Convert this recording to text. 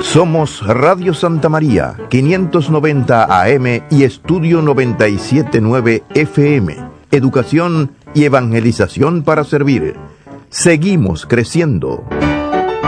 Somos Radio Santa María, 590 AM y Estudio 97.9 FM. Educación y evangelización para servir. Seguimos creciendo.